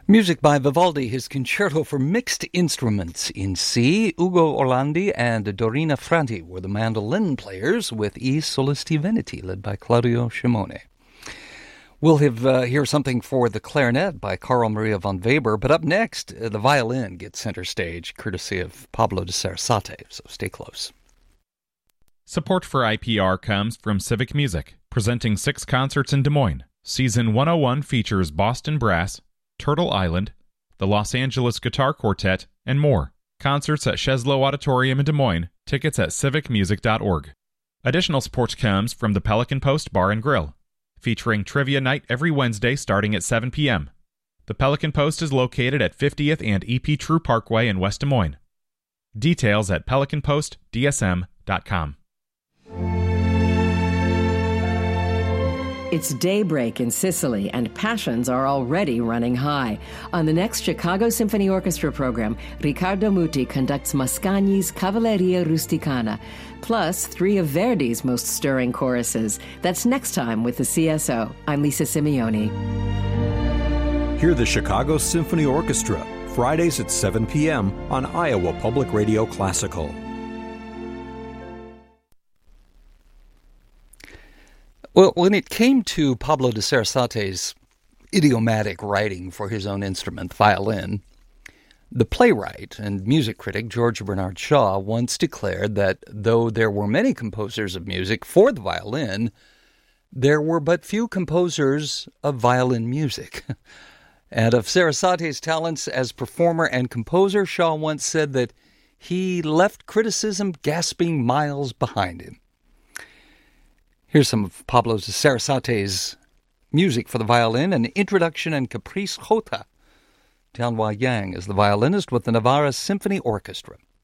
Music by Vivaldi, his concerto for mixed instruments in C. Ugo Orlandi and Dorina Franti were the mandolin players, with E Solisti Veneti, led by Claudio Scimone. We'll hear something for the clarinet by Carl Maria von Weber, but up next, the violin gets center stage, courtesy of Pablo de Sarasate, so stay close. Support for IPR comes from Civic Music, presenting 6 concerts in Des Moines. Season 101 features Boston Brass, Turtle Island, the Los Angeles Guitar Quartet, and more. Concerts at Cheslow Auditorium in Des Moines. Tickets at civicmusic.org. Additional support comes from the Pelican Post Bar and Grill, featuring trivia night every Wednesday starting at 7 p.m. The Pelican Post is located at 50th and EP True Parkway in West Des Moines. Details at pelicanpostdsm.com. It's daybreak in Sicily, and passions are already running high. On the next Chicago Symphony Orchestra program, Riccardo Muti conducts Mascagni's Cavalleria Rusticana, plus 3 of Verdi's most stirring choruses. That's next time with the CSO. I'm Lisa Simeoni. Hear the Chicago Symphony Orchestra, Fridays at 7 p.m. on Iowa Public Radio Classical. Well, when it came to Pablo de Sarasate's idiomatic writing for his own instrument, violin, the playwright and music critic George Bernard Shaw once declared that though there were many composers of music for the violin, there were but few composers of violin music. And of Sarasate's talents as performer and composer, Shaw once said that he left criticism gasping miles behind him. Here's some of Pablo de Sarasate's music for the violin, an introduction and Caprice Jota. Tianhua Yang is the violinist with the Navarra Symphony Orchestra.